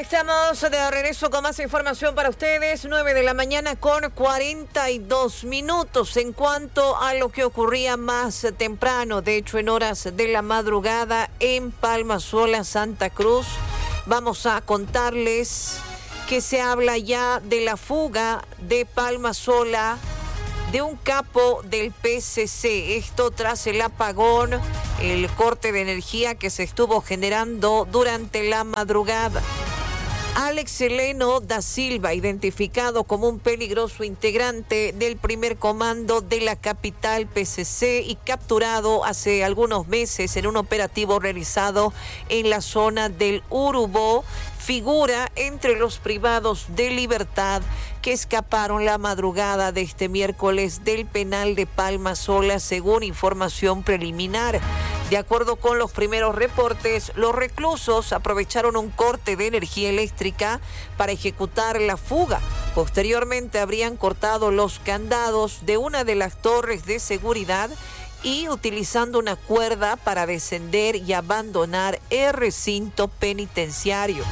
Estamos de regreso con más información para ustedes. 9 de la mañana con 42 minutos. En cuanto a lo que ocurría más temprano, de hecho en horas de la madrugada en Palmasola, Santa Cruz, vamos a contarles que se habla ya de la fuga de Palmasola de un capo del PCC. Esto tras el apagón, el corte de energía que se estuvo generando durante la madrugada. Alex Heleno da Silva, identificado como un peligroso integrante del primer comando de la capital PCC y capturado hace algunos meses en un operativo realizado en la zona del Urubó, figura entre los privados de libertad que escaparon la madrugada de este miércoles del penal de Palmasola, según información preliminar. De acuerdo con los primeros reportes, los reclusos aprovecharon un corte de energía eléctrica para ejecutar la fuga. Posteriormente habrían cortado los candados de una de las torres de seguridad y utilizando una cuerda para descender y abandonar el recinto penitenciario.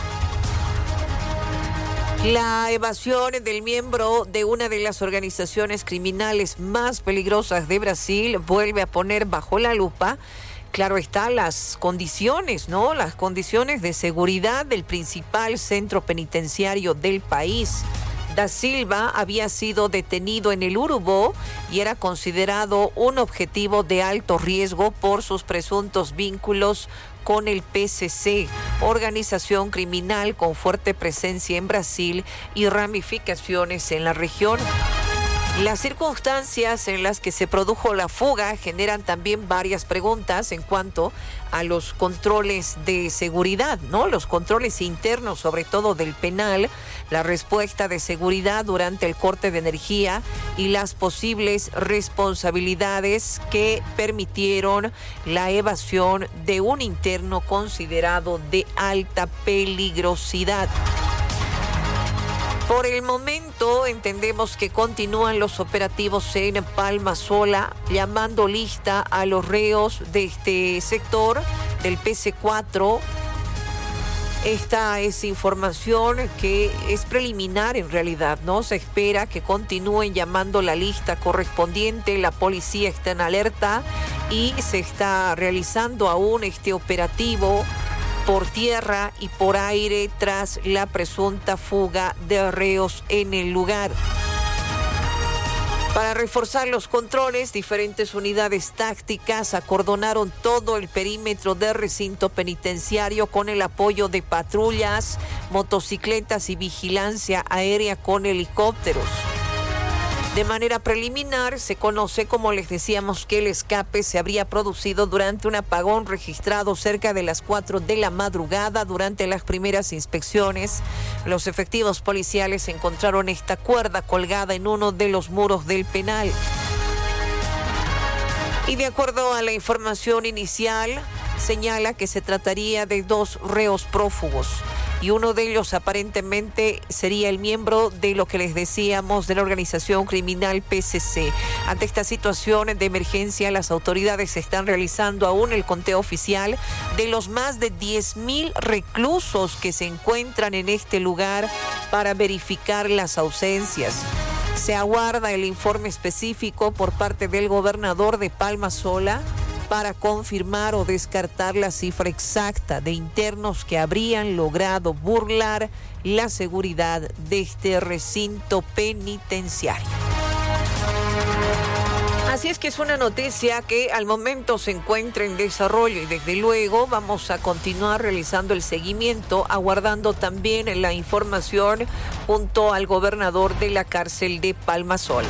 La evasión del miembro de una de las organizaciones criminales más peligrosas de Brasil vuelve a poner bajo la lupa, claro está, las condiciones, ¿no? Las condiciones de seguridad del principal centro penitenciario del país. Da Silva había sido detenido en el Urubó y era considerado un objetivo de alto riesgo por sus presuntos vínculos con el PCC, organización criminal con fuerte presencia en Brasil y ramificaciones en la región. Las circunstancias en las que se produjo la fuga generan también varias preguntas en cuanto a los controles de seguridad, ¿no? Los controles internos, sobre todo del penal, la respuesta de seguridad durante el corte de energía y las posibles responsabilidades que permitieron la evasión de un interno considerado de alta peligrosidad. Por el momento entendemos que continúan los operativos en Palmasola, llamando lista a los reos de este sector del PC4. Esta es información que es preliminar en realidad, ¿no? Se espera que continúen llamando la lista correspondiente. La policía está en alerta y se está realizando aún este operativo por tierra y por aire tras la presunta fuga de reos en el lugar. Para reforzar los controles, diferentes unidades tácticas acordonaron todo el perímetro del recinto penitenciario con el apoyo de patrullas, motocicletas y vigilancia aérea con helicópteros. De manera preliminar, se conoce, como les decíamos, que el escape se habría producido durante un apagón registrado cerca de las 4 de la madrugada. Durante las primeras inspecciones, los efectivos policiales encontraron esta cuerda colgada en uno de los muros del penal. Y de acuerdo a la información inicial, señala que se trataría de 2 reos prófugos. Y uno de ellos aparentemente sería el miembro de lo que les decíamos de la organización criminal PCC. Ante esta situación de emergencia, las autoridades están realizando aún el conteo oficial de los más de 10,000 reclusos que se encuentran en este lugar para verificar las ausencias. Se aguarda el informe específico por parte del gobernador de Palmasola para confirmar o descartar la cifra exacta de internos que habrían logrado burlar la seguridad de este recinto penitenciario. Así es que es una noticia que al momento se encuentra en desarrollo y desde luego vamos a continuar realizando el seguimiento, aguardando también la información junto al gobernador de la cárcel de Palmasola.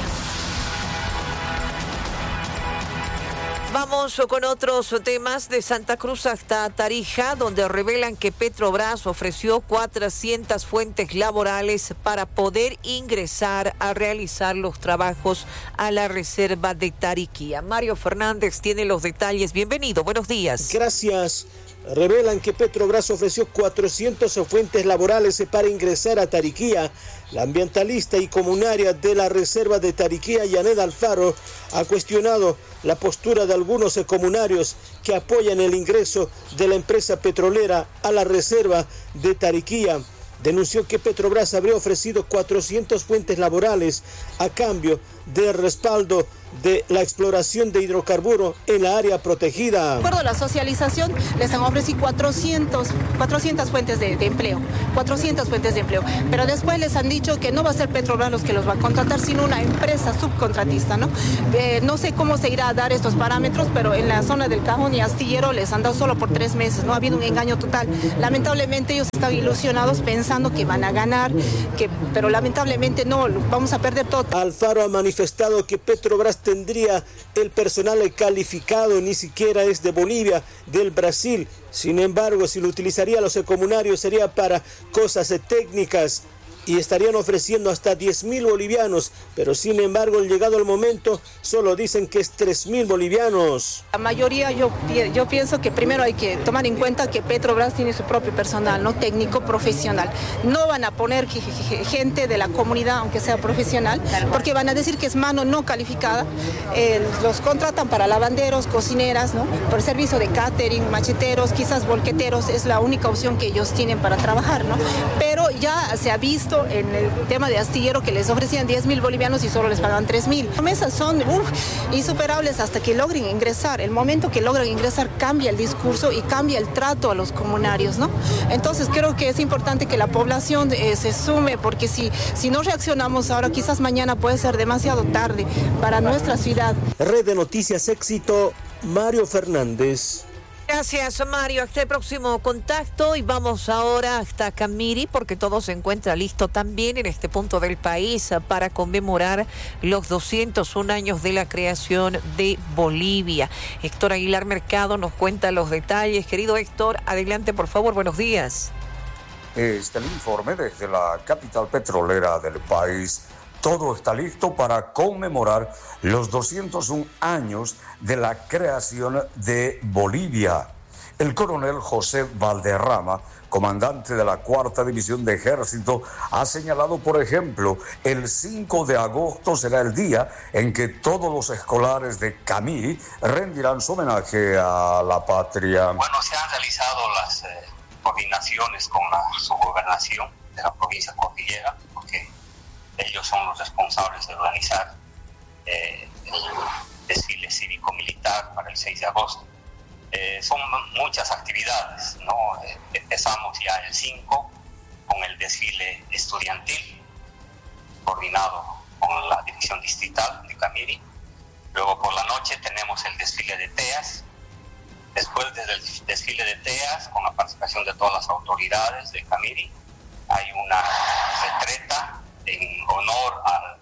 Vamos con otros temas. De Santa Cruz hasta Tarija, donde revelan que Petrobras ofreció 400 fuentes laborales para poder ingresar a realizar los trabajos a la reserva de Tariquía. Mario Fernández tiene los detalles. Bienvenido, buenos días. Gracias. Revelan que Petrobras ofreció 400 fuentes laborales para ingresar a Tariquía. La ambientalista y comunaria de la reserva de Tariquía, Yanet Alfaro, ha cuestionado la postura de algunos comunarios que apoyan el ingreso de la empresa petrolera a la reserva de Tariquía. denunció que Petrobras habría ofrecido 400 fuentes laborales a cambio del respaldo de la exploración de hidrocarburos en la área protegida. De acuerdo a la socialización, les han ofrecido 400 fuentes de empleo, 400 fuentes de empleo, pero después les han dicho que no va a ser Petrobras los que los va a contratar, sino una empresa subcontratista, ¿no? No sé cómo se irá a dar estos parámetros, pero en la zona del Cajón y Astillero les han dado solo por 3 meses, ¿no? Ha habido un engaño total. Lamentablemente ellos están ilusionados pensando que van a ganar, pero lamentablemente no, vamos a perder todo. Alfaro ha manifestado que Petrobras tendría el personal calificado, ni siquiera es de Bolivia, del Brasil. Sin embargo, si lo utilizaría los comunarios sería para cosas técnicas y estarían ofreciendo hasta 10.000 bolivianos, pero sin embargo, llegado el momento, solo dicen que es 3.000 bolivianos. La mayoría, yo pienso que primero hay que tomar en cuenta que Petrobras tiene su propio personal, no técnico, profesional. No van a poner gente de la comunidad, aunque sea profesional, porque van a decir que es mano no calificada. Los contratan para lavanderos, cocineras, ¿no? Por servicio de catering, macheteros, quizás volqueteros, es la única opción que ellos tienen para trabajar, ¿no? Pero ya se ha visto en el tema de Astillero que les ofrecían 10.000 bolivianos y solo les pagaban 3.000. Las promesas son insuperables hasta que logren ingresar. El momento que logran ingresar cambia el discurso y cambia el trato a los comunarios, ¿no? Entonces creo que es importante que la población se sume, porque si no reaccionamos ahora, quizás mañana puede ser demasiado tarde para nuestra ciudad. Red de Noticias Éxito, Mario Fernández. Gracias, Mario. Hasta el próximo contacto y vamos ahora hasta Camiri porque todo se encuentra listo también en este punto del país para conmemorar los 201 años de la creación de Bolivia. Héctor Aguilar Mercado nos cuenta los detalles. Querido Héctor, adelante por favor, buenos días. Este es el informe desde la capital petrolera del país. Todo está listo para conmemorar los 201 años de la creación de Bolivia. El coronel José Valderrama, comandante de la 4ª División de Ejército, ha señalado, por ejemplo, el 5 de agosto será el día en que todos los escolares de Camiri rendirán su homenaje a la patria. Bueno, se han realizado las coordinaciones con la subgobernación de la provincia cordillera, porque ellos son los responsables de organizar el desfile cívico-militar para el 6 de agosto. Son muchas actividades, ¿no? Empezamos ya el 5 con el desfile estudiantil, coordinado con la División Distrital de Camiri. Luego por la noche tenemos el desfile de TEAS. Después del desfile de TEAS, con la participación de todas las autoridades de Camiri, hay una retreta en honor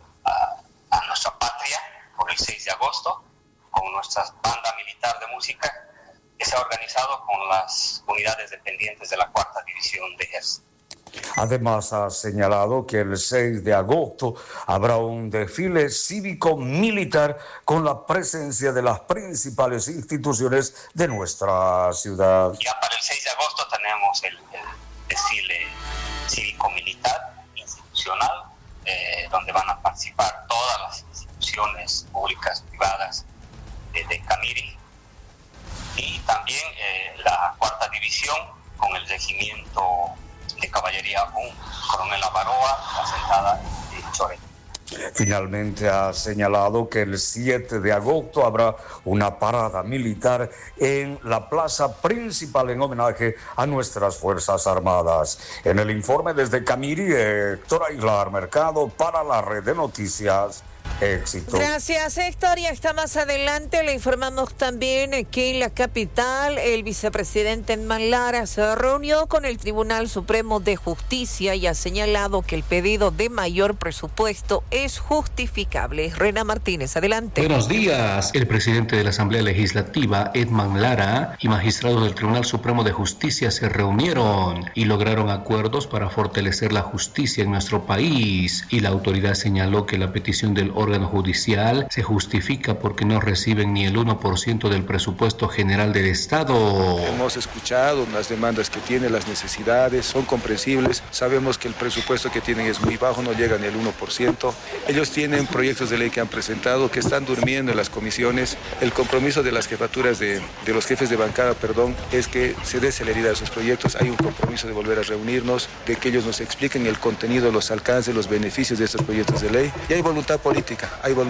a nuestra patria por el 6 de agosto, con nuestra banda militar de música que se ha organizado con las unidades dependientes de la 4ª División de Ejército. Además ha señalado que el 6 de agosto habrá un desfile cívico-militar con la presencia de las principales instituciones de nuestra ciudad. Ya para el 6 de agosto tenemos el desfile cívico-militar institucional, donde van a participar todas las instituciones públicas, privadas de Camiri, y también la 4ª División con el regimiento de Caballería 1, Coronel Avaroa, asentada en Chorén. Finalmente ha señalado que el 7 de agosto habrá una parada militar en la plaza principal en homenaje a nuestras Fuerzas Armadas. En el informe desde Camiri, Héctor Aguilar Mercado para la Red de Noticias Éxito. Gracias, Héctor. Y hasta más adelante le informamos también que en la capital el vicepresidente Edman Lara se reunió con el Tribunal Supremo de Justicia y ha señalado que el pedido de mayor presupuesto es justificable. Rena Martínez, adelante. Buenos días. El presidente de la Asamblea Legislativa, Edman Lara, y magistrados del Tribunal Supremo de Justicia se reunieron y lograron acuerdos para fortalecer la justicia en nuestro país. Y la autoridad señaló que la petición del órgano órgano judicial se justifica porque no reciben ni el 1% del presupuesto general del Estado. Hemos escuchado las demandas que tienen, las necesidades, son comprensibles. Sabemos que el presupuesto que tienen es muy bajo, no llega ni al 1%. Ellos tienen proyectos de ley que han presentado, que están durmiendo en las comisiones. El compromiso de las jefaturas de los jefes de bancada, es que se dé celeridad a esos proyectos. Hay un compromiso de volver a reunirnos, de que ellos nos expliquen el contenido, los alcances, los beneficios de estos proyectos de ley. Y hay voluntad política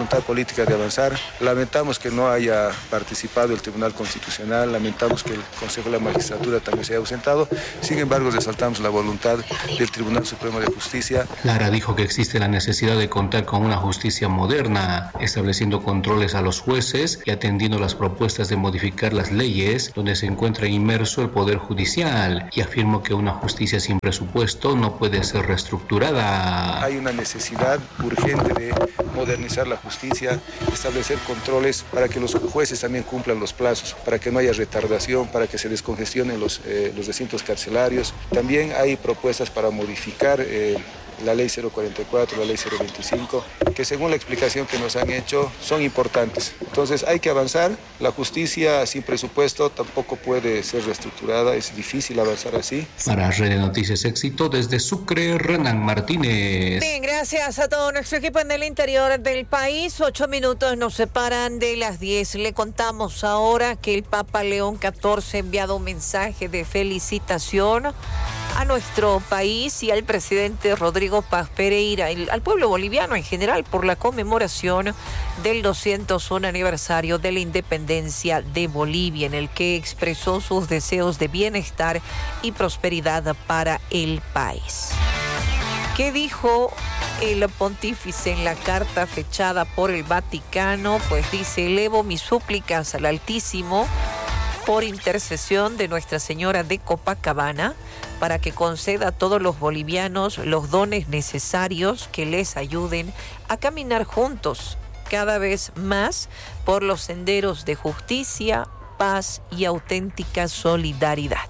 de avanzar. Lamentamos que no haya participado el Tribunal Constitucional, lamentamos que el Consejo de la Magistratura también se haya ausentado. Sin embargo, resaltamos la voluntad del Tribunal Supremo de Justicia. Lara dijo que existe la necesidad de contar con una justicia moderna, estableciendo controles a los jueces y atendiendo las propuestas de modificar las leyes donde se encuentra inmerso el Poder Judicial, y afirmó que una justicia sin presupuesto no puede ser reestructurada. Hay una necesidad urgente de modernizar la justicia, establecer controles para que los jueces también cumplan los plazos, para que no haya retardación, para que se descongestionen los recintos carcelarios. También hay propuestas para modificar la ley 044, la ley 025, que según la explicación que nos han hecho son importantes. Entonces hay que avanzar. La justicia sin presupuesto tampoco puede ser reestructurada, es difícil avanzar así. Para Red de Noticias Éxito, desde Sucre, Renan Martínez. Bien, gracias a todo nuestro equipo en el interior del país. 8 minutos nos separan de las 10. Le contamos ahora que el Papa León XIV ha enviado un mensaje de felicitación a nuestro país y al presidente Rodrigo Paz Pereira, al pueblo boliviano en general, por la conmemoración del 201 aniversario de la independencia de Bolivia, en el que expresó sus deseos de bienestar y prosperidad para el país. ¿Qué dijo el pontífice en la carta fechada por el Vaticano? Pues dice: elevo mis súplicas al Altísimo por intercesión de Nuestra Señora de Copacabana, para que conceda a todos los bolivianos los dones necesarios que les ayuden a caminar juntos cada vez más por los senderos de justicia, paz y auténtica solidaridad.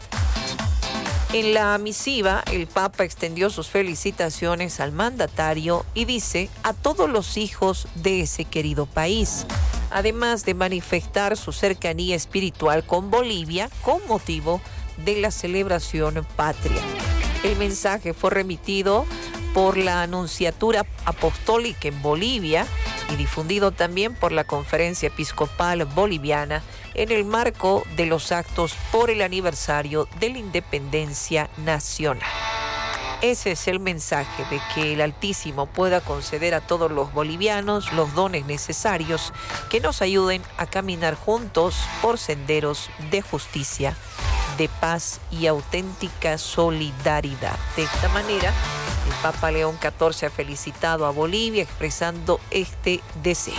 En la misiva, el Papa extendió sus felicitaciones al mandatario y dice a todos los hijos de ese querido país, además de manifestar su cercanía espiritual con Bolivia con motivo de la celebración patria. El mensaje fue remitido por la Nunciatura Apostólica en Bolivia y difundido también por la Conferencia Episcopal Boliviana en el marco de los actos por el aniversario de la independencia nacional. Ese es el mensaje, de que el Altísimo pueda conceder a todos los bolivianos los dones necesarios que nos ayuden a caminar juntos por senderos de justicia, de paz y auténtica solidaridad. De esta manera, el Papa León XIV ha felicitado a Bolivia expresando este deseo.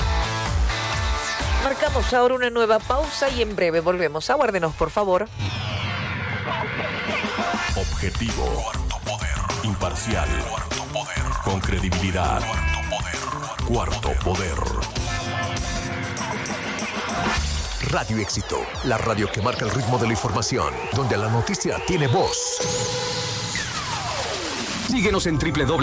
Marcamos ahora una nueva pausa y en breve volvemos. Aguárdenos, por favor. Objetivo. Cuarto poder. Imparcial. Cuarto poder. Con credibilidad. Cuarto poder. Cuarto poder. Radio Éxito, la radio que marca el ritmo de la información, donde la noticia tiene voz. Síguenos en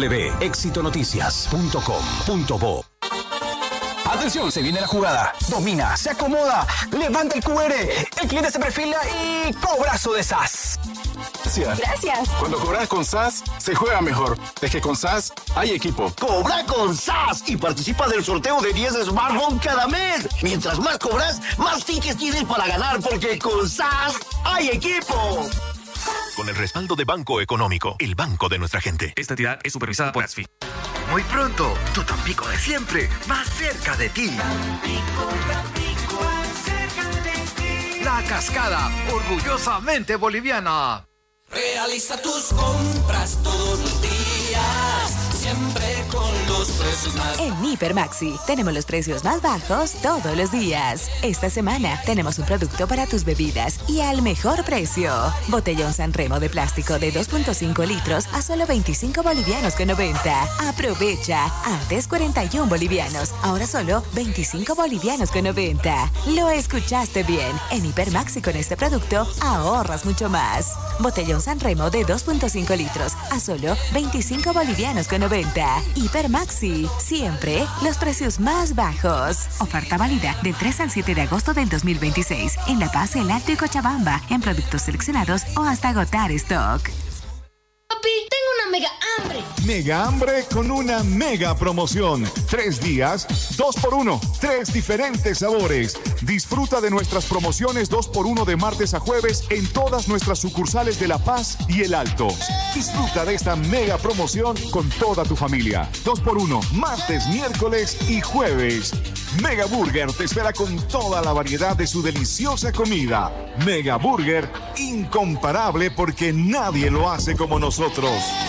www.exitonoticias.com.bo. Atención, se viene la jugada. Domina, se acomoda, levanta el QR, el cliente se perfila y cobrazo de SAS. Gracias. Cuando cobras con SAS, se juega mejor. Es que con SAS hay equipo. Cobra con SAS y participa del sorteo de 10 smartphones cada mes. Mientras más cobras, más tickets tienes para ganar, porque con SAS hay equipo. Con el respaldo de Banco Económico, el banco de nuestra gente. Esta entidad es supervisada por ASFI. Muy pronto, tu Tampico de siempre, más cerca de ti. Tampico, más cerca de ti. La Cascada, orgullosamente boliviana. Realiza tus compras todos los días, siempre con los precios más bajos. En Hiper Maxi tenemos los precios más bajos todos los días. Esta semana tenemos un producto para tus bebidas y al mejor precio. Botellón San Remo de plástico de 2.5 litros a solo 25 bolivianos con 90. Aprovecha. Antes 41 bolivianos, ahora solo 25 bolivianos con 90. Lo escuchaste bien. En Hiper Maxi con este producto ahorras mucho más. Botellón San Remo de 2.5 litros a solo 25 bolivianos con 90. $19.90. Hiper Maxi, siempre los precios más bajos. Oferta válida del 3 al 7 de agosto del 2026 en La Paz, El Alto y Cochabamba, en productos seleccionados o hasta agotar stock. Papi, tengo una mega hambre. Mega hambre con una mega promoción. 3 días, 2x1. 3 diferentes sabores. Disfruta de nuestras promociones 2x1 de martes a jueves en todas nuestras sucursales de La Paz y El Alto. Disfruta de esta mega promoción con toda tu familia. 2x1, martes, miércoles y jueves. Mega Burger te espera con toda la variedad de su deliciosa comida. Mega Burger, incomparable porque nadie lo hace como nosotros.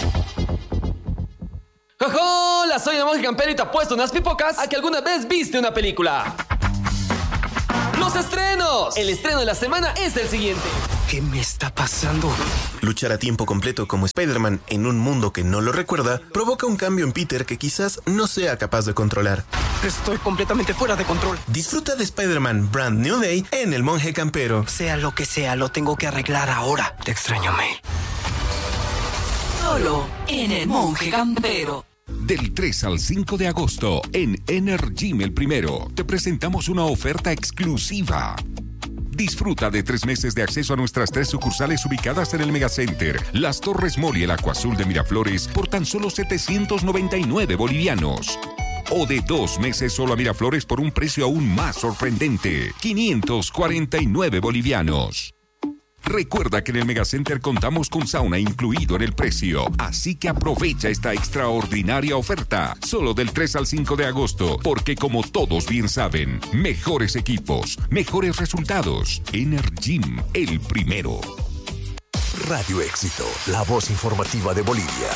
¡Hola! Soy el monje campero y te apuesto unas pipocas a que alguna vez viste una película. ¡Los estrenos! El estreno de la semana es el siguiente. ¿Qué me está pasando? Luchar a tiempo completo como Spider-Man en un mundo que no lo recuerda provoca un cambio en Peter que quizás no sea capaz de controlar. Estoy completamente fuera de control. Disfruta de Spider-Man Brand New Day en El Monje Campero. Sea lo que sea, lo tengo que arreglar ahora. Te extraño, May. Solo en El Monje Campero. Del 3 al 5 de agosto, en Energim El Primero, te presentamos una oferta exclusiva. Disfruta de 3 meses de acceso a nuestras 3 sucursales ubicadas en el Megacenter, Las Torres Mall y el Aqua Azul de Miraflores por tan solo 799 bolivianos. O de 2 meses solo a Miraflores por un precio aún más sorprendente, 549 bolivianos. Recuerda que en el Megacenter contamos con sauna incluido en el precio, así que aprovecha esta extraordinaria oferta, solo del 3 al 5 de agosto, porque como todos bien saben, mejores equipos, mejores resultados. Energim, El Primero. Radio Éxito, la voz informativa de Bolivia.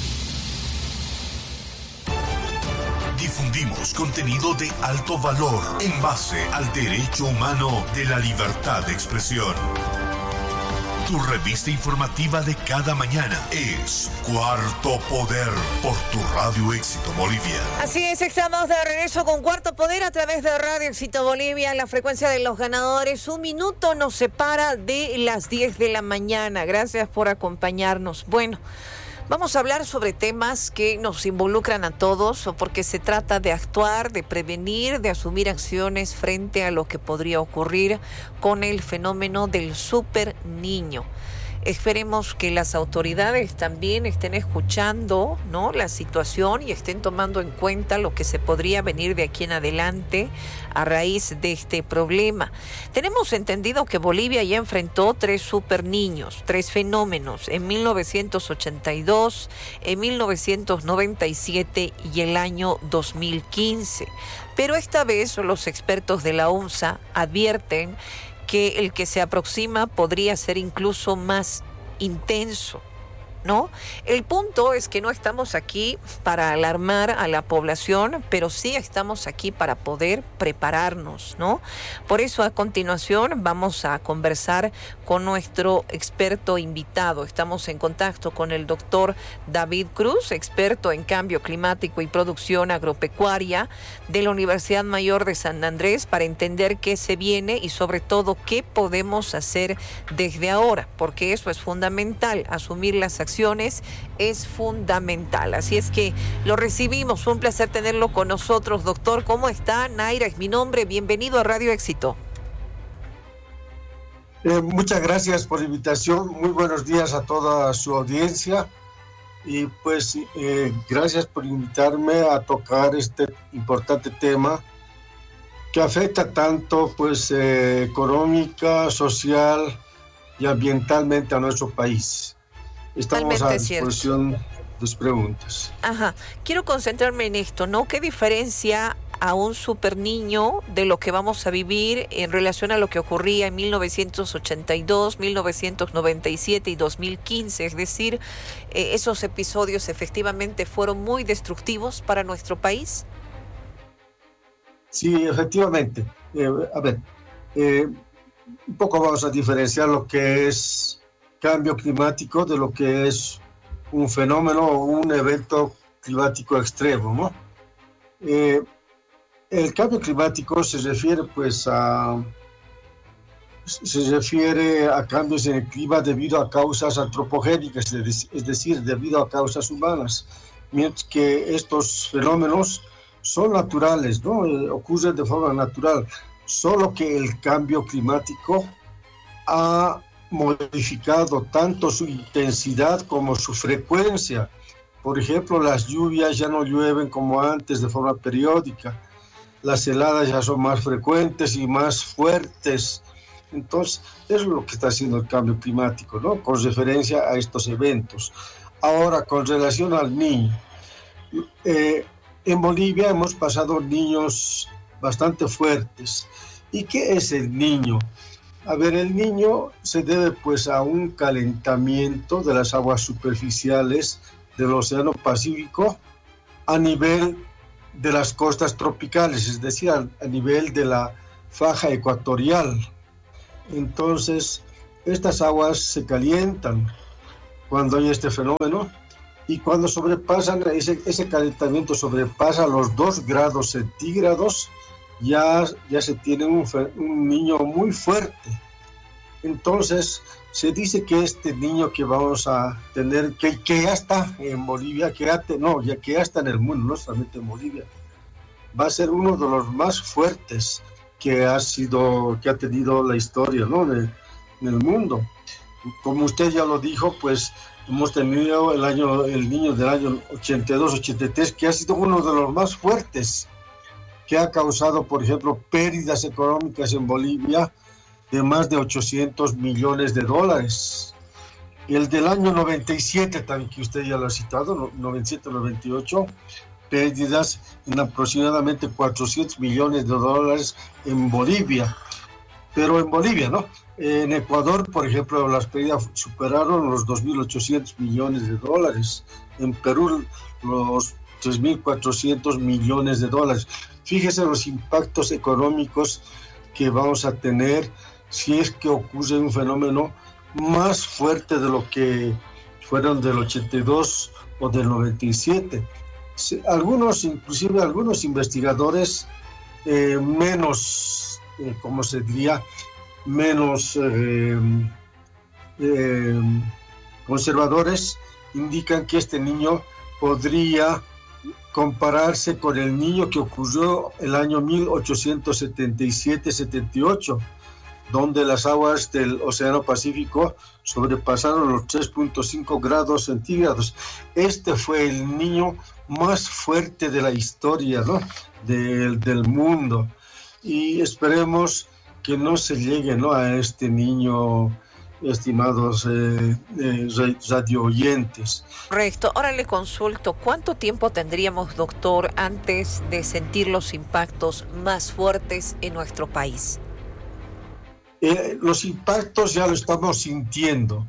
Difundimos contenido de alto valor en base al derecho humano de la libertad de expresión. Tu revista informativa de cada mañana es Cuarto Poder por tu Radio Éxito Bolivia. Así es, estamos de regreso con Cuarto Poder a través de Radio Éxito Bolivia, la frecuencia de los ganadores. 1 minuto nos separa de las 10 de la mañana. Gracias por acompañarnos. Bueno, vamos a hablar sobre temas que nos involucran a todos, porque se trata de actuar, de prevenir, de asumir acciones frente a lo que podría ocurrir con el fenómeno del super niño. Esperemos que las autoridades también estén escuchando, ¿no?, la situación y estén tomando en cuenta lo que se podría venir de aquí en adelante a raíz de este problema. Tenemos entendido que Bolivia ya enfrentó 3 super niños, 3 fenómenos, en 1982, en 1997 y el año 2015. Pero esta vez los expertos de la UNSA advierten que el que se aproxima podría ser incluso más intenso, ¿no? El punto es que no estamos aquí para alarmar a la población, pero sí estamos aquí para poder prepararnos, ¿no? Por eso a continuación vamos a conversar con nuestro experto invitado. Estamos en contacto con el doctor David Cruz, experto en cambio climático y producción agropecuaria de la Universidad Mayor de San Andrés, para entender qué se viene y sobre todo qué podemos hacer desde ahora, porque eso es fundamental, asumir las acciones es fundamental. Así es que lo recibimos, un placer tenerlo con nosotros. Doctor, ¿cómo está? Naira es mi nombre, bienvenido a Radio Éxito. Muchas gracias por la invitación, muy buenos días a toda su audiencia y pues gracias por invitarme a tocar este importante tema que afecta tanto pues económica, social y ambientalmente a nuestro país. Estamos a disposición de tus preguntas. Ajá, quiero concentrarme en esto, ¿no? ¿Qué diferencia a un super niño de lo que vamos a vivir en relación a lo que ocurría en 1982, 1997 y 2015? Es decir, ¿esos episodios efectivamente fueron muy destructivos para nuestro país? Sí, efectivamente. Un poco vamos a diferenciar lo que es cambio climático de lo que es un fenómeno o un evento climático extremo, ¿no? El cambio climático se refiere a cambios en el clima debido a causas antropogénicas, es decir, debido a causas humanas. mientras que estos fenómenos son naturales, ¿no? Ocurren de forma natural, solo que el cambio climático ha modificado tanto su intensidad como su frecuencia. Por ejemplo, las lluvias ya no llueven como antes de forma periódica, las heladas ya son más frecuentes y más fuertes. Entonces, eso es lo que está haciendo el cambio climático, ¿no? Con referencia a estos eventos. Ahora, con relación al niño, en Bolivia hemos pasado niños bastante fuertes. ¿Y qué es el niño? A ver, el niño se debe pues a un calentamiento de las aguas superficiales del Océano Pacífico a nivel de las costas tropicales, es decir, a nivel de la faja ecuatorial. Entonces, estas aguas se calientan cuando hay este fenómeno y cuando sobrepasan, ese calentamiento sobrepasa los 2 grados centígrados, ya se tiene un niño muy fuerte. Entonces, se dice que este niño que vamos a tener, que ya está en Bolivia, que ya está en el mundo, no solamente en Bolivia, va a ser uno de los más fuertes que ha tenido la historia, ¿no? en el mundo. Como usted ya lo dijo, pues hemos tenido el niño del año 82-83, que ha sido uno de los más fuertes, que ha causado, por ejemplo, pérdidas económicas en Bolivia de más de 800 millones de dólares. El del año 97, también que usted ya lo ha citado, 97-98, pérdidas en aproximadamente 400 millones de dólares en Bolivia. Pero en Bolivia, ¿no? En Ecuador, por ejemplo, las pérdidas superaron los 2.800 millones de dólares. En Perú, los 3.400 millones de dólares. Fíjese los impactos económicos que vamos a tener si es que ocurre un fenómeno más fuerte de lo que fueron del 82 o del 97. Inclusive algunos investigadores menos, ¿cómo se diría?, menos conservadores indican que este niño podría compararse con el niño que ocurrió el año 1877-78, donde las aguas del Océano Pacífico sobrepasaron los 3.5 grados centígrados. Este fue el niño más fuerte de la historia, ¿no?, del mundo. Y esperemos que no se llegue, ¿no?, a este niño, estimados radio oyentes. Correcto. Ahora le consulto, ¿cuánto tiempo tendríamos, doctor, antes de sentir los impactos más fuertes en nuestro país? Los impactos ya lo estamos sintiendo,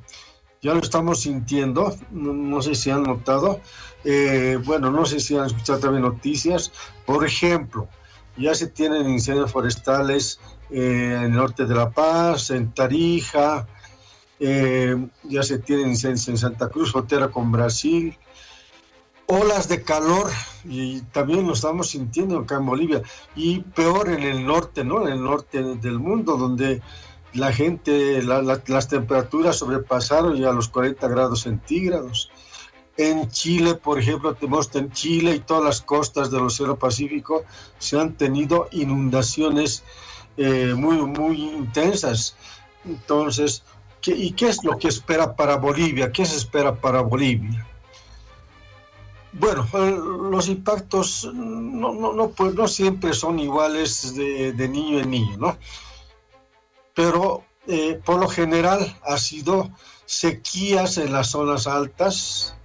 no sé si han notado, no sé si han escuchado también noticias. Por ejemplo, ya se tienen incendios forestales en el norte de La Paz, en Tarija, ya se tienen incendios en Santa Cruz, frontera con Brasil, olas de calor, y también lo estamos sintiendo acá en Bolivia, y peor en el norte, ¿no?, en el norte del mundo, donde la gente, las temperaturas sobrepasaron ya los 40 grados centígrados. En Chile, por ejemplo, en Chile y todas las costas del Océano Pacífico se han tenido inundaciones muy, muy intensas. Entonces, ¿qué es lo que espera para Bolivia? ¿Qué se espera para Bolivia? Bueno, los impactos no siempre son iguales de niño en niño, ¿no? Pero por lo general ha sido sequías en las zonas altas,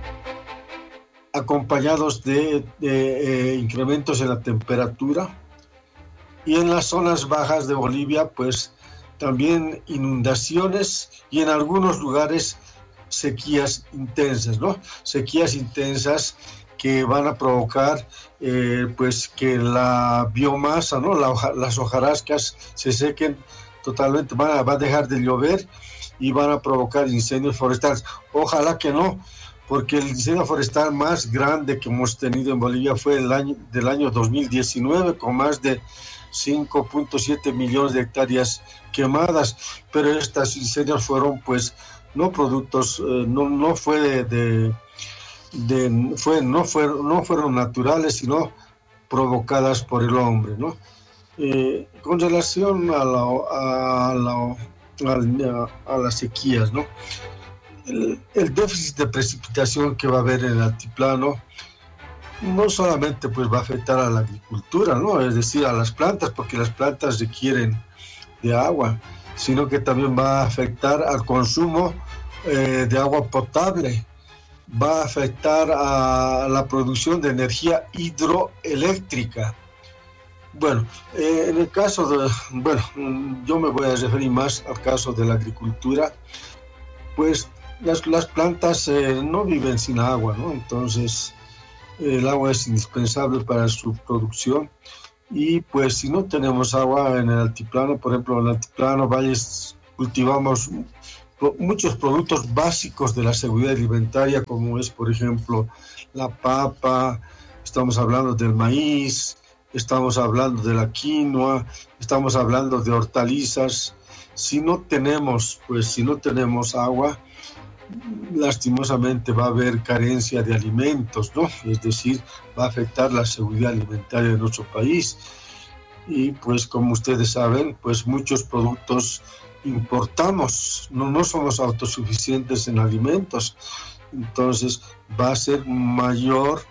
acompañados de incrementos en la temperatura, y en las zonas bajas de Bolivia, pues también inundaciones, y en algunos lugares sequías intensas, ¿no? Sequías intensas que van a provocar pues que la biomasa, ¿no?, las hojarascas se sequen totalmente, va a dejar de llover y van a provocar incendios forestales. Ojalá que no, porque el incendio forestal más grande que hemos tenido en Bolivia fue del año 2019, con más de 5.7 millones de hectáreas quemadas, pero estos incendios fueron pues no productos, no fue no fueron naturales, sino provocadas por el hombre, ¿no? Con relación a las sequías, ¿no? El déficit de precipitación que va a haber en el altiplano no solamente pues va a afectar a la agricultura, ¿no? Es decir, a las plantas, porque las plantas requieren de agua, sino que también va a afectar al consumo de agua potable, va a afectar a la producción de energía hidroeléctrica. Bueno, en el caso yo me voy a referir más al caso de la agricultura, pues las plantas no viven sin agua, ¿no? Entonces el agua es indispensable para su producción y pues si no tenemos agua en el altiplano, por ejemplo en el altiplano valles cultivamos muchos productos básicos de la seguridad alimentaria, como es por ejemplo la papa, estamos hablando del maíz, estamos hablando de la quinoa, estamos hablando de hortalizas. Si no tenemos agua, lastimosamente va a haber carencia de alimentos, ¿no? Es decir, va a afectar la seguridad alimentaria de nuestro país. Y pues como ustedes saben, pues muchos productos importamos, no somos autosuficientes en alimentos, entonces va a ser mayor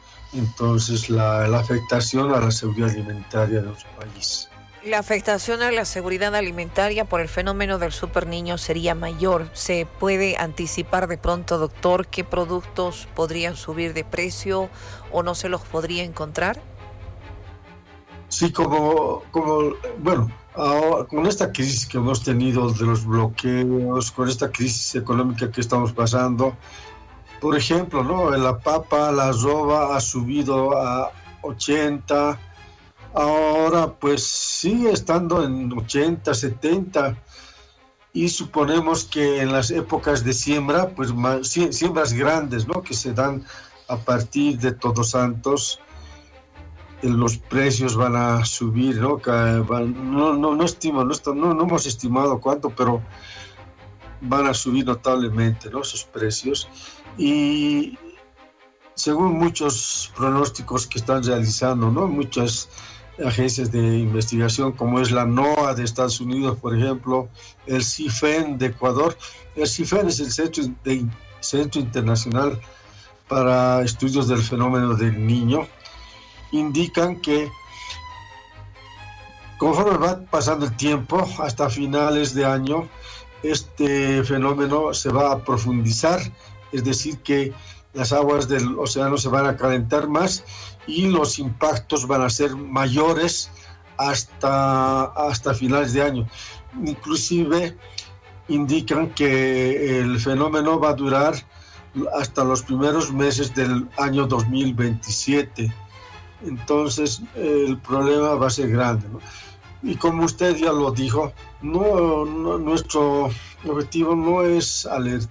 la afectación a la seguridad alimentaria de nuestro país. La afectación a la seguridad alimentaria por el fenómeno del superniño sería mayor. ¿Se puede anticipar de pronto, doctor, qué productos podrían subir de precio o no se los podría encontrar? Sí, bueno, ahora, con esta crisis que hemos tenido de los bloqueos, con esta crisis económica que estamos pasando, por ejemplo, ¿no? La papa, la arroba ha subido a 80, ahora pues sigue estando en 80, 70, y suponemos que en las épocas de siembra, pues siembras grandes, ¿no? Que se dan a partir de Todos Santos, los precios van a subir, ¿no? No hemos estimado cuánto, pero van a subir notablemente, ¿no? Esos precios. Y según muchos pronósticos que están realizando, ¿no? Muchas agencias de investigación, como es la NOAA de Estados Unidos, por ejemplo, el CIFEN de Ecuador. El CIFEN es el Centro Internacional para Estudios del Fenómeno del Niño. Indican que conforme va pasando el tiempo, hasta finales de año, este fenómeno se va a profundizar, es decir, que las aguas del océano se van a calentar más y los impactos van a ser mayores hasta finales de año. Inclusive indican que el fenómeno va a durar hasta los primeros meses del año 2027. Entonces el problema va a ser grande, ¿no? Y como usted ya lo dijo, nuestro objetivo no es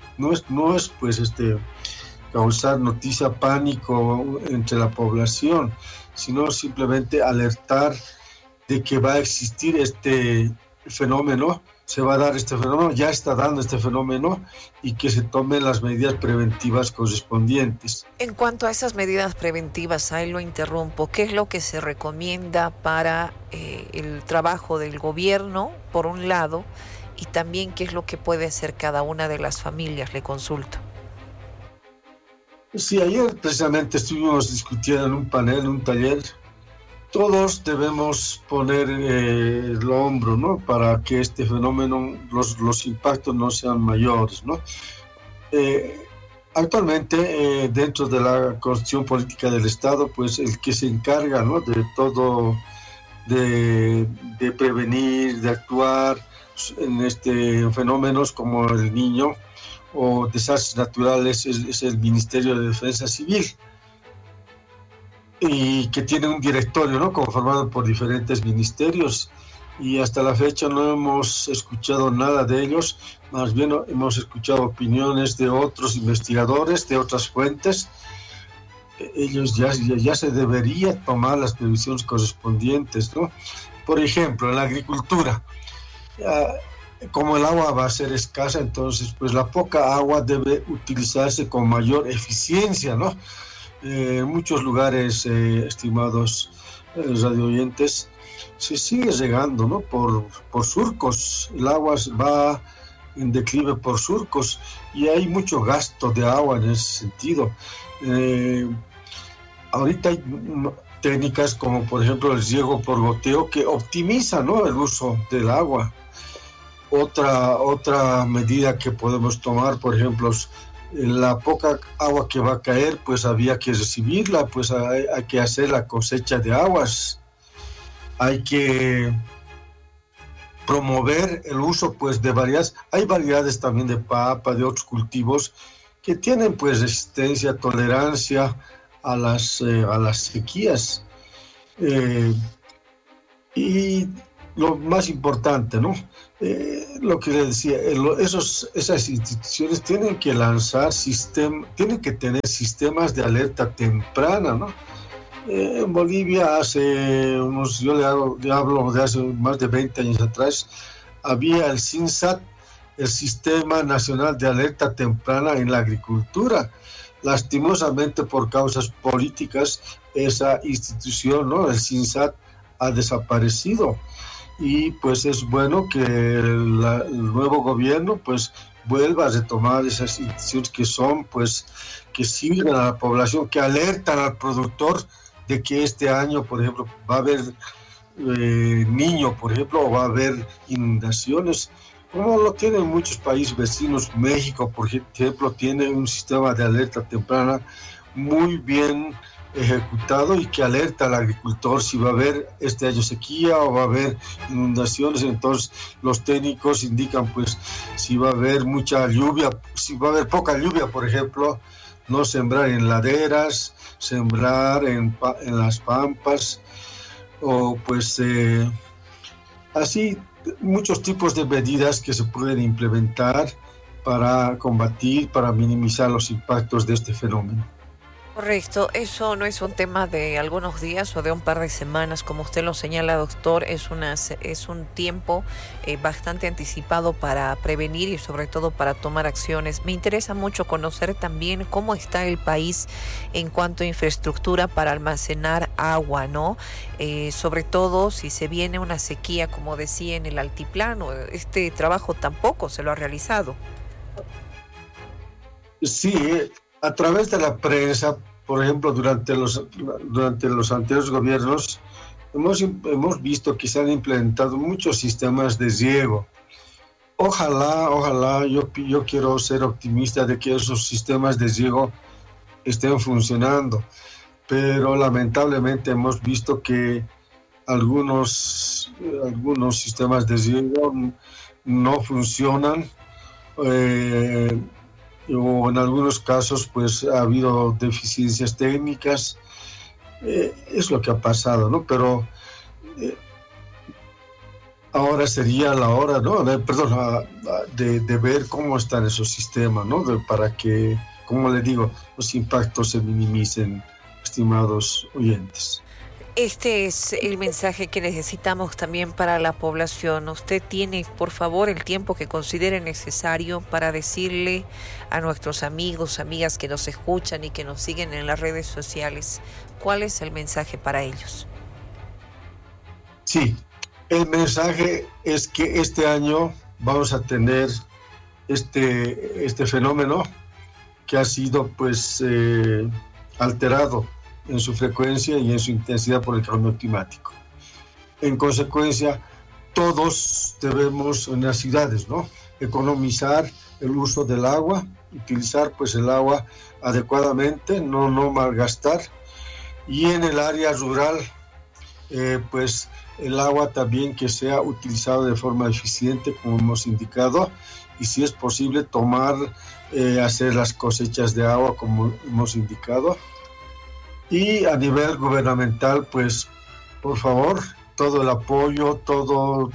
causar noticia, pánico entre la población, sino simplemente alertar de que va a existir este fenómeno, se va a dar este fenómeno, ya está dando este fenómeno, y que se tomen las medidas preventivas correspondientes. En cuanto a esas medidas preventivas, ahí lo interrumpo, ¿qué es lo que se recomienda para el trabajo del gobierno, por un lado, y también qué es lo que puede hacer cada una de las familias? Le consulto. Sí, ayer precisamente estuvimos discutiendo en un panel, en un taller. Todos debemos poner el hombro, ¿no? Para que este fenómeno, los impactos no sean mayores, ¿no? Actualmente, dentro de la Constitución Política del Estado, pues el que se encarga, ¿no? De todo, de prevenir, de actuar en fenómenos como el Niño o desastres naturales, es el Ministerio de Defensa Civil, y que tiene un directorio, ¿no? Conformado por diferentes ministerios, y hasta la fecha no hemos escuchado nada de ellos, más bien hemos escuchado opiniones de otros investigadores, de otras fuentes. Ellos ya se debería tomar las previsiones correspondientes, ¿no? Por ejemplo, en la agricultura, como el agua va a ser escasa, entonces pues la poca agua debe utilizarse con mayor eficiencia, ¿no? En muchos lugares, estimados radioyentes, se sigue regando, ¿no? Por surcos. El agua va en declive por surcos y hay mucho gasto de agua en ese sentido. Ahorita hay técnicas como por ejemplo el riego por goteo que optimiza, ¿no?, el uso del agua. Otra medida que podemos tomar, por ejemplo, la poca agua que va a caer, pues había que recibirla, pues hay que hacer la cosecha de aguas, hay que promover el uso pues de hay variedades también de papa, de otros cultivos que tienen pues resistencia, tolerancia a las sequías. Y lo más importante, ¿no? Lo que le decía, esas instituciones tienen que lanzar tienen que tener sistemas de alerta temprana, ¿no? En Bolivia yo le hablo de hace más de 20 años atrás, había el SINSAT, el Sistema Nacional de Alerta Temprana en la Agricultura. Lastimosamente por causas políticas, esa institución, ¿no?, el SINSAT, ha desaparecido. Y pues es bueno que el nuevo gobierno pues vuelva a retomar esas instituciones que son pues que sirven a la población, que alertan al productor de que este año, por ejemplo, va a haber niño, por ejemplo, o va a haber inundaciones, como lo tienen muchos países vecinos. México, por ejemplo, tiene un sistema de alerta temprana muy bien ejecutado y que alerta al agricultor si va a haber este año sequía o va a haber inundaciones. Entonces los técnicos indican pues si va a haber mucha lluvia, si va a haber poca lluvia, por ejemplo, no sembrar en laderas, sembrar en las pampas, o pues así muchos tipos de medidas que se pueden implementar para combatir, para minimizar los impactos de este fenómeno. Correcto, eso no es un tema de algunos días o de un par de semanas, como usted lo señala, doctor, es un tiempo bastante anticipado para prevenir y sobre todo para tomar acciones. Me interesa mucho conocer también cómo está el país en cuanto a infraestructura para almacenar agua, ¿no? Sobre todo si se viene una sequía, como decía, en el altiplano. Este trabajo tampoco se lo ha realizado. Sí, a través de la prensa, por ejemplo, durante los anteriores gobiernos, hemos visto que se han implementado muchos sistemas de riego. Ojalá, yo quiero ser optimista de que esos sistemas de riego estén funcionando, pero lamentablemente hemos visto que algunos sistemas de riego no funcionan, o en algunos casos pues ha habido deficiencias técnicas. Es lo que ha pasado, ¿no? Pero ahora sería la hora, ¿no? De ver cómo están esos sistemas, ¿no? Para que, como le digo, los impactos se minimicen, estimados oyentes. Este es el mensaje que necesitamos también para la población. Usted tiene, por favor, el tiempo que considere necesario para decirle a nuestros amigos, amigas que nos escuchan y que nos siguen en las redes sociales, ¿cuál es el mensaje para ellos? Sí, el mensaje es que este año vamos a tener este fenómeno que ha sido pues alterado en su frecuencia y en su intensidad por el cambio climático. En consecuencia, todos debemos en las ciudades, ¿no?, economizar el uso del agua, utilizar pues el agua adecuadamente, no malgastar, y en el área rural pues el agua también que sea utilizado de forma eficiente, como hemos indicado, y si es posible hacer las cosechas de agua como hemos indicado. Y a nivel gubernamental, pues, por favor, todo el apoyo, todo,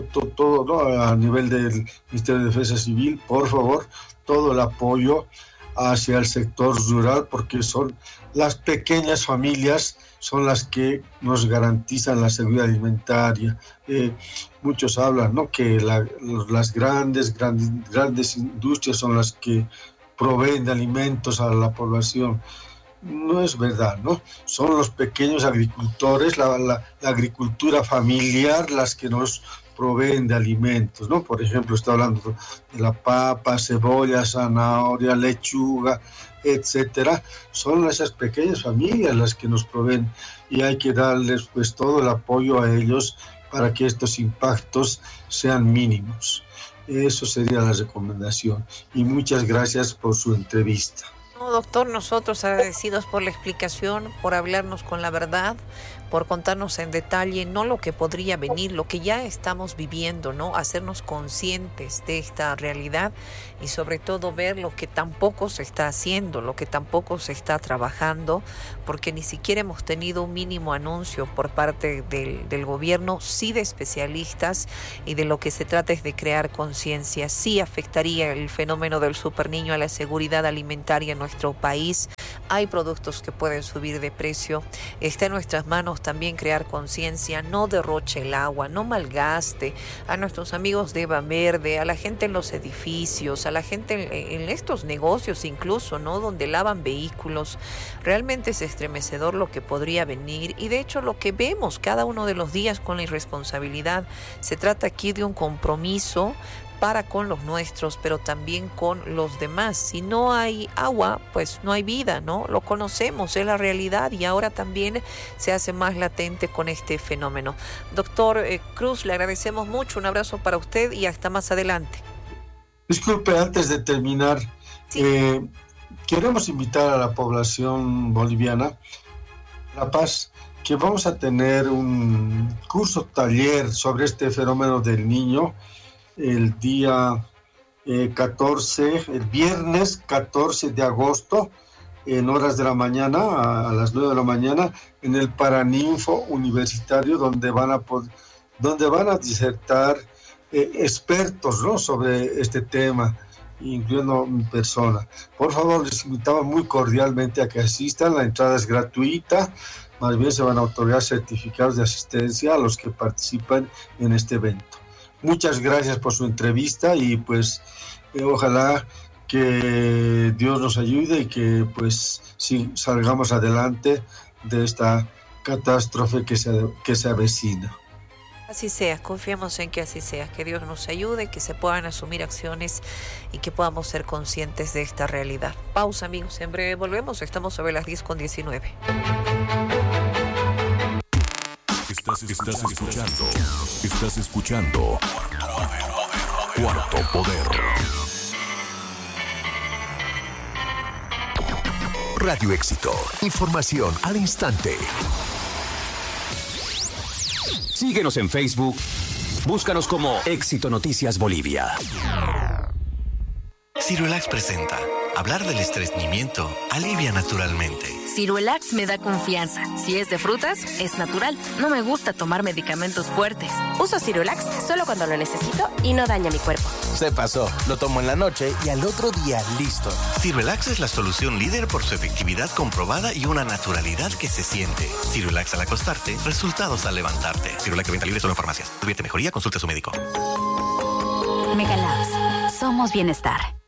¿no?, a nivel del Ministerio de Defensa Civil, por favor, todo el apoyo hacia el sector rural, porque son las pequeñas familias son las que nos garantizan la seguridad alimentaria. Muchos hablan, ¿no?, que las grandes industrias son las que proveen de alimentos a la población. No es verdad, ¿no? Son los pequeños agricultores, la agricultura familiar, las que nos proveen de alimentos, ¿no? Por ejemplo, está hablando de la papa, cebolla, zanahoria, lechuga, etcétera. Son esas pequeñas familias las que nos proveen y hay que darles pues todo el apoyo a ellos para que estos impactos sean mínimos. Eso sería la recomendación y muchas gracias por su entrevista. No, doctor, nosotros agradecidos por la explicación, por hablarnos con la verdad, por contarnos en detalle no lo que podría venir, lo que ya estamos viviendo, ¿no? Hacernos conscientes de esta realidad y sobre todo ver lo que tampoco se está haciendo, lo que tampoco se está trabajando, porque ni siquiera hemos tenido un mínimo anuncio por parte del gobierno, sí de especialistas, y de lo que se trata es de crear conciencia. Sí afectaría el fenómeno del superniño a la seguridad alimentaria en nuestro país. Hay productos que pueden subir de precio. Está en nuestras manos también crear conciencia. No derroche el agua, no malgaste. A nuestros amigos de Eva Verde, a la gente en los edificios, a la gente en estos negocios incluso, ¿no?, donde lavan vehículos. Realmente es estremecedor lo que podría venir y de hecho lo que vemos cada uno de los días con la irresponsabilidad. Se trata aquí de un compromiso para con los nuestros, pero también con los demás. Si no hay agua, pues no hay vida, ¿no? Lo conocemos, es la realidad y ahora también se hace más latente con este fenómeno. Doctor Cruz, le agradecemos mucho, un abrazo para usted y hasta más adelante. Disculpe, antes de terminar, sí. Queremos invitar a la población boliviana, La Paz, que vamos a tener un curso taller sobre este fenómeno del niño, el día 14, el viernes 14 de agosto, en horas de la mañana, a las 9 de la mañana, en el Paraninfo Universitario, donde van a disertar expertos, ¿no?, sobre este tema, incluyendo mi persona. Por favor, les invitamos muy cordialmente a que asistan. La entrada es gratuita. Más bien se van a otorgar certificados de asistencia a los que participan en este evento. Muchas gracias por su entrevista y pues ojalá que Dios nos ayude y que pues sí salgamos adelante de esta catástrofe que se avecina. Así sea, confiamos en que así sea, que Dios nos ayude, que se puedan asumir acciones y que podamos ser conscientes de esta realidad. Pausa, amigos, en breve volvemos, estamos sobre las 10:19. Estás escuchando Cuarto Poder. Radio Éxito. Información al instante. Síguenos en Facebook. Búscanos como Éxito Noticias Bolivia. Ciruelax presenta. Hablar del estreñimiento alivia naturalmente. Ciruelax me da confianza. Si es de frutas, es natural. No me gusta tomar medicamentos fuertes. Uso Ciruelax solo cuando lo necesito y no daña mi cuerpo. Se pasó. Lo tomo en la noche y al otro día listo. Ciruelax es la solución líder por su efectividad comprobada y una naturalidad que se siente. Ciruelax al acostarte, resultados al levantarte. Ciruelax de venta libre solo en farmacias. Tuvierte mejoría, consulte a su médico. Megalabs. Somos bienestar.